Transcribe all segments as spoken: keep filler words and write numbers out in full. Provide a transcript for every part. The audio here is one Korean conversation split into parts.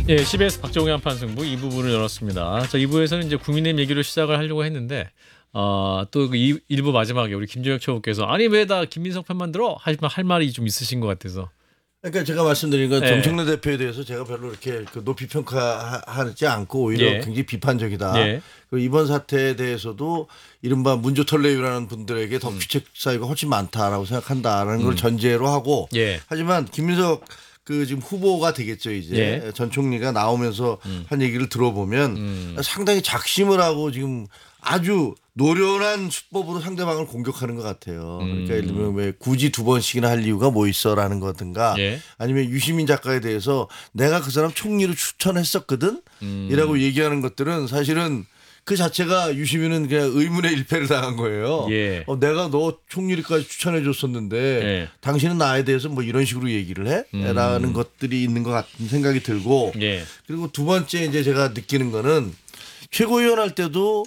예, 씨비에스 박정우의 한판 승부 이 부분을 열었습니다. 자, 이 부에서는 이제 국민의힘 얘기로 시작을 하려고 했는데 어, 또 그 일 부 마지막에 우리 김정혁 최고께서 아니 왜 다 김민석 편만 들어? 하지만 할 말이 좀 있으신 것 같아서. 그러니까 제가 말씀드린 건 네. 정청래 대표에 대해서 제가 별로 이렇게 그 높이 평가하지 않고 오히려 예. 굉장히 비판적이다. 예. 그리고 이번 사태에 대해서도 이른바 문조털레유라는 분들에게 더 귀책 사유가 훨씬 많다라고 생각한다라는 음. 걸 전제로 하고 예. 하지만 김민석 그 지금 후보가 되겠죠 이제 예. 전 총리가 나오면서 음. 한 얘기를 들어보면 음. 상당히 작심을 하고 지금 아주 노련한 수법으로 상대방을 공격하는 것 같아요. 그러니까 음. 예를 들면 왜 굳이 두 번씩이나 할 이유가 뭐 있어라는 거든가 예. 아니면 유시민 작가에 대해서 내가 그 사람 총리로 추천했었거든 음. 이라고 얘기하는 것들은 사실은 그 자체가 유시민은 그냥 의문의 일패를 당한 거예요. 예. 어, 내가 너 총리까지 추천해 줬었는데 예. 당신은 나에 대해서 뭐 이런 식으로 얘기를 해? 음. 라는 것들이 있는 것 같은 생각이 들고 예. 그리고 두 번째 이제 제가 느끼는 거는 최고위원 할 때도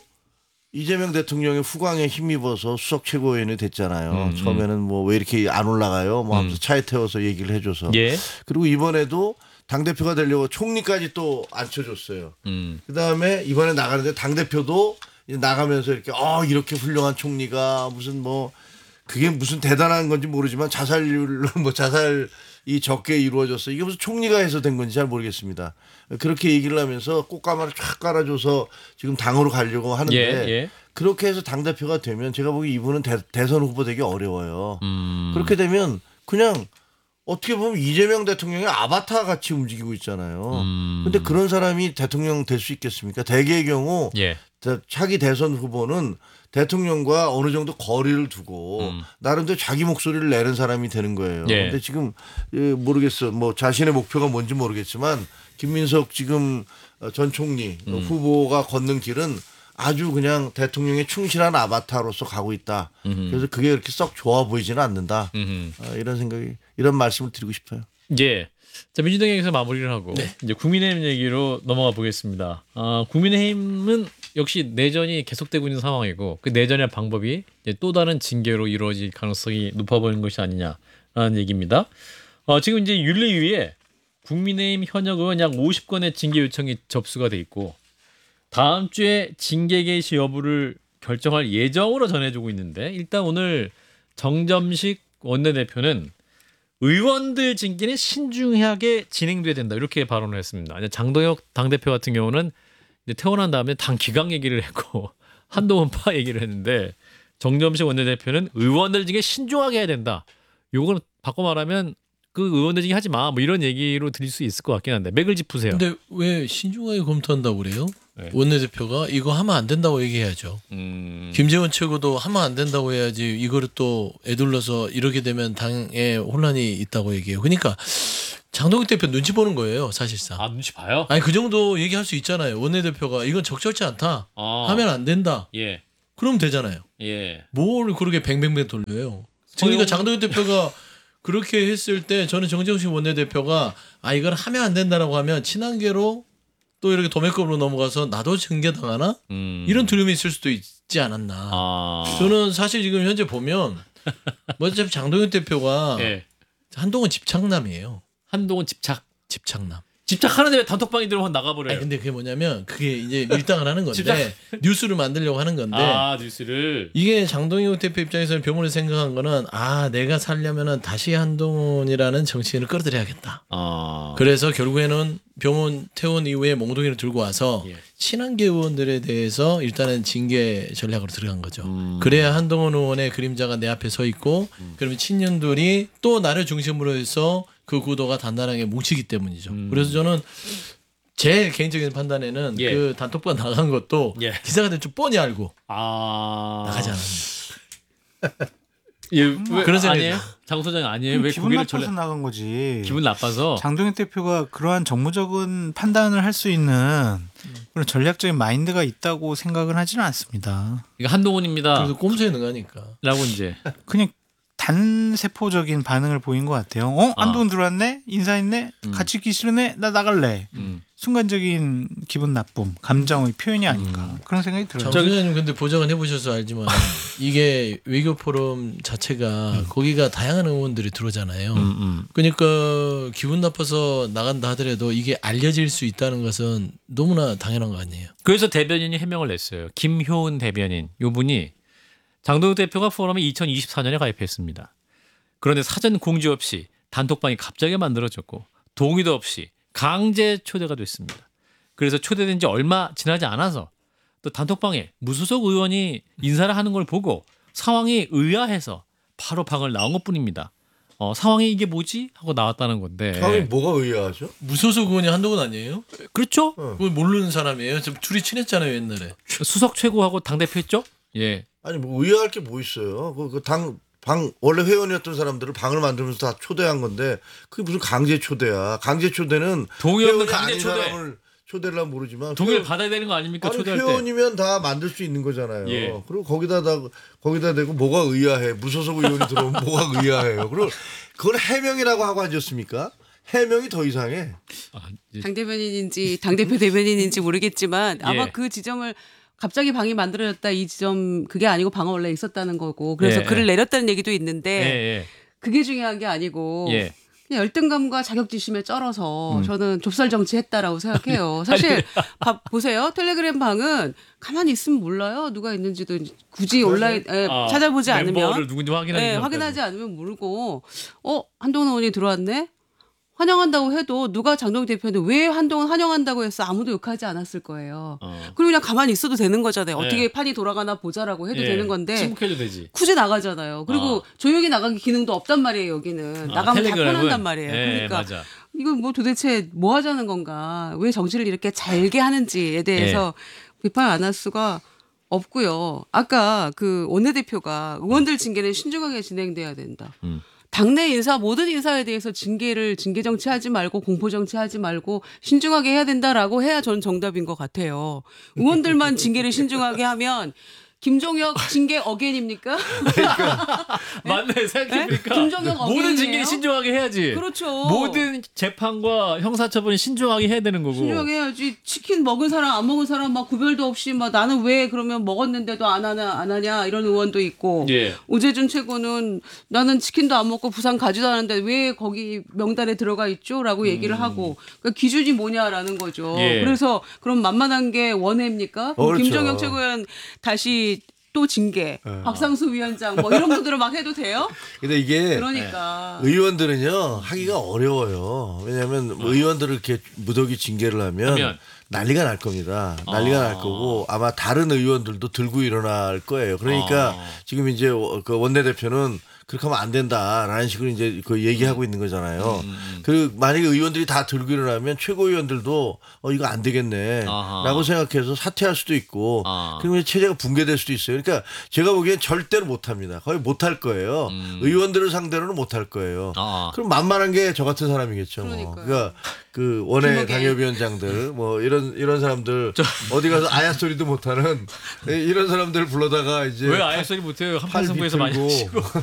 이재명 대통령의 후광에 힘입어서 수석 최고위원이 됐잖아요. 음, 처음에는 뭐 왜 이렇게 안 올라가요? 뭐 하면서 음. 차에 태워서 얘기를 해줘서. 예. 그리고 이번에도 당대표가 되려고 총리까지 또 앉혀줬어요. 음. 그다음에 이번에 나가는데 당대표도 이제 나가면서 이렇게 어 이렇게 훌륭한 총리가 무슨 뭐 그게 무슨 대단한 건지 모르지만 자살률 뭐 자살이 적게 이루어졌어. 이게 무슨 총리가 해서 된 건지 잘 모르겠습니다. 그렇게 얘기를 하면서 꽃가마를 쫙 깔아줘서 지금 당으로 가려고 하는데 예. 예. 그렇게 해서 당대표가 되면 제가 보기 이분은 대, 대선 후보 되기 어려워요. 음. 그렇게 되면 그냥 어떻게 보면 이재명 대통령의 아바타 같이 움직이고 있잖아요. 음. 근데 그런 사람이 대통령 될 수 있겠습니까? 대개의 경우 예. 차기 대선 후보는 대통령과 어느 정도 거리를 두고 음. 나름대로 자기 목소리를 내는 사람이 되는 거예요. 예. 근데 지금 모르겠어. 뭐 자신의 목표가 뭔지 모르겠지만 김민석 지금 전 총리 음. 후보가 걷는 길은 아주 그냥 대통령의 충실한 아바타로서 가고 있다. 음흠. 그래서 그게 그렇게 썩 좋아 보이지는 않는다. 음흠. 어, 이런 생각이 이런 말씀을 드리고 싶어요. 예. 자, 민주당 얘기에서 마무리를 하고 네. 이제 국민의힘 얘기로 넘어가 보겠습니다. 아, 국민의힘은 역시 내전이 계속되고 있는 상황이고 그 내전의 방법이 이제 또 다른 징계로 이루어질 가능성이 높아 보이는 것이 아니냐라는 얘기입니다. 어, 지금 이제 윤리위에 국민의힘 현역 의원 약 오십 건의 징계 요청이 접수가 돼 있고 다음 주에 징계 개시 여부를 결정할 예정으로 전해지고 있는데 일단 오늘 정점식 원내대표는 의원들 징계는 신중하게 진행돼야 된다 이렇게 발언을 했습니다. 장동혁 당대표 같은 경우는 이제 퇴원한 다음에 당 기강 얘기를 했고 한동훈파 얘기를 했는데 정점식 원내대표는 의원들 징계 신중하게 해야 된다. 요거는 바꿔 말하면 그 의원들 징계 하지 마. 뭐 이런 얘기로 드릴 수 있을 것 같긴 한데 맥을 짚으세요. 근데 왜 신중하게 검토한다고 그래요? 네. 원내대표가 이거 하면 안 된다고 얘기해야죠. 음... 김재원 최고도 하면 안 된다고 해야지 이거를 또 애둘러서 이렇게 되면 당에 혼란이 있다고 얘기해요. 그러니까 장동혁 대표 눈치 보는 거예요, 사실상. 아 눈치 봐요? 아니 그 정도 얘기할 수 있잖아요. 원내대표가 이건 적절치 않다. 아. 하면 안 된다. 예. 그럼 되잖아요. 예. 뭘 그렇게 뱅뱅뱅 돌려요. 그러니까 어, 장동혁 대표가 그렇게 했을 때 저는 정정식 원내대표가 아 이걸 하면 안 된다라고 하면 친한계로 또 이렇게 도매급으로 넘어가서 나도 징계당하나? 음... 이런 두려움이 있을 수도 있지 않았나. 아... 저는 사실 지금 현재 보면 뭐 어차피 장동혁 대표가 예. 한동훈 집착남이에요. 한동훈 집착. 집착남. 집착하는데 왜 단톡방에 들어가 나가버려요? 아니 근데 그게 뭐냐면 그게 이제 밀당을 하는 건데 집착. 뉴스를 만들려고 하는 건데 아 뉴스를. 이게 장동혁 대표 입장에서는 병원을 생각한 거는 아 내가 살려면은 다시 한동훈이라는 정치인을 끌어들여야겠다. 아. 그래서 결국에는 병원 퇴원 이후에 몽둥이를 들고 와서 예. 친한계 의원들에 대해서 일단은 징계 전략으로 들어간 거죠. 음. 그래야 한동훈 의원의 그림자가 내 앞에 서 있고 음. 그러면 친윤들이 또 나를 중심으로 해서 그 구도가 단단하게 뭉치기 때문이죠. 음. 그래서 저는 제 개인적인 판단에는 예. 그 단톡방 나간 것도 예. 기사가 좀 뻔히 알고 아. 나가지 않았나. 예, 왜, 그런 생각이 아니에요? 장 소장 아니에요? 왜 기분 고개를 나빠서 절레? 나간 거지. 기분 나빠서. 장동혁 대표가 그러한 정무적인 판단을 할 수 있는 그런 전략적인 마인드가 있다고 생각은 하지는 않습니다. 이거 한동훈입니다. 그래서 꼼수에 능하니까. 라고 이제. 그냥 단세포적인 반응을 보인 것 같아요. 어? 아. 한동훈 들어왔네? 인사했네? 음. 같이 있기 싫으네? 나 나갈래. 음. 순간적인 기분 나쁨, 감정의 표현이 아닌가 그런 생각이 들어요. 장 소장님 근데 보좌관 해보셔서 알지만 이게 외교 포럼 자체가 음. 거기가 다양한 의원들이 들어오잖아요. 음, 음. 그러니까 기분 나빠서 나간다 하더라도 이게 알려질 수 있다는 것은 너무나 당연한 거 아니에요. 그래서 대변인이 해명을 냈어요. 김효은 대변인. 요분이 장동혁 대표가 포럼에 이천이십사 년에 가입했습니다. 그런데 사전 공지 없이 단톡방이 갑자기 만들어졌고 동의도 없이 강제 초대가 됐습니다. 그래서 초대된 지 얼마 지나지 않아서 또 단톡방에 무소속 의원이 인사를 하는 걸 보고 상황이 의아해서 바로 방을 나온 것뿐입니다. 어, 상황이 이게 뭐지? 하고 나왔다는 건데. 상황이 뭐가 의아하죠? 무소속 의원이 한동훈 아니에요? 그렇죠? 그걸 모르는 사람이에요. 좀 둘이 친했잖아요 옛날에. 수석 최고하고 당대표 했죠? 예. 아니 뭐 의아할 게 뭐 있어요? 그당 방 원래 회원이었던 사람들을 방을 만들면서 다 초대한 건데 그게 무슨 강제 초대야? 강제 초대는 동의 없는 회원이 강제 아닌 초대. 사람을 초대를 모르지만 동의를 회원- 받아야 되는 거 아닙니까? 아니, 초대할 때. 회원이면 다 만들 수 있는 거잖아요. 예. 그리고 거기다 다 거기다 대고 뭐가 의아해? 무소속 의원이 들어오면 뭐가 의아해요? 그리고 그걸 해명이라고 하고 앉았습니까? 해명이 더 이상해. 아, 이제 당 대변인인지 당 대표 대변인인지 모르겠지만 아마 예. 그 지점을 갑자기 방이 만들어졌다 이 지점 그게 아니고 방은 원래 있었다는 거고 그래서 예, 글을 예. 내렸다는 얘기도 있는데 예, 그게 중요한 게 아니고 예. 예. 그냥 열등감과 자격지심에 쩔어서 음. 저는 좁쌀 정치했다라고 생각해요. 사실 봐, 보세요. 텔레그램 방은 가만히 있으면 몰라요. 누가 있는지도 굳이 온라인 에, 아, 찾아보지 멤버를 않으면 누군지 확인하지 네, 확인하지 않으면 모르고 어 한동훈 의원이 들어왔네. 환영한다고 해도 누가 장동혁 대표는 왜 한동훈 환영한다고 해서 아무도 욕하지 않았을 거예요. 어. 그리고 그냥 가만히 있어도 되는 거잖아요. 네. 어떻게 판이 돌아가나 보자라고 해도 예. 되는 건데 침묵해도 되지. 굳이 나가잖아요. 그리고 어. 조용히 나가기 기능도 없단 말이에요. 여기는 아, 나가면 다 텔레그램은? 편한단 말이에요. 예, 그러니까 맞아. 이건 뭐 도대체 뭐 하자는 건가? 왜 정치를 이렇게 잘게 하는지에 대해서 예. 비판 안 할 수가 없고요. 아까 그 원내대표가 의원들 징계는 신중하게 진행돼야 된다. 음. 당내 인사 모든 인사에 대해서 징계를 징계 정치하지 말고 공포 정치하지 말고 신중하게 해야 된다라고 해야 전 정답인 것 같아요. 의원들만 징계를 신중하게 하면 김종혁 징계 어게인입니까? 맞네 생각해보니까 네? 김정혁 모든 어게인이에요? 징계는 신중하게 해야지. 그렇죠. 모든 재판과 형사처벌은 신중하게 해야 되는 거고. 신중하게 해야지. 치킨 먹은 사람 안 먹은 사람 막 구별도 없이 막 나는 왜 그러면 먹었는데도 안 하냐 안 하냐 이런 의원도 있고 예. 오재준 최고는 나는 치킨도 안 먹고 부산 가지도 않았는데 왜 거기 명단에 들어가 있죠?라고 얘기를 하고 그러니까 기준이 뭐냐라는 거죠. 음. 예. 그래서 그럼 만만한 게 원해입니까? 어, 그렇죠. 김정혁 최고위원 다시 또 징계, 예. 박상수 위원장 뭐 이런 분들은 막 해도 돼요? 근데 이게 그러니까 의원들은요 하기가 어려워요. 왜냐하면 의원들을 이렇게 무더기 징계를 하면, 하면. 난리가 날 겁니다. 난리가 아. 날 거고 아마 다른 의원들도 들고 일어날 거예요. 그러니까 아. 지금 이제 그 원내대표는 그렇게 하면 안 된다라는 식으로 이제 그 얘기하고 있는 거잖아요. 음, 그 만약에 의원들이 다 들고 일어나면 최고위원들도 어 이거 안 되겠네라고 아하. 생각해서 사퇴할 수도 있고 아. 그러면 체제가 붕괴될 수도 있어요. 그러니까 제가 보기엔 절대로 못 합니다. 거의 못 할 거예요. 음. 의원들을 상대로는 못 할 거예요. 아. 그럼 만만한 게 저 같은 사람이겠죠. 뭐. 그러니까요. 그러니까 그 원외 김학의. 당협위원장들 뭐 이런 이런 사람들 어디 가서 아야 소리도 못하는 이런 사람들 불러다가 이제 왜 아예 소리 못해요? 팔 한판승부에서 많이 비틀고 하시고.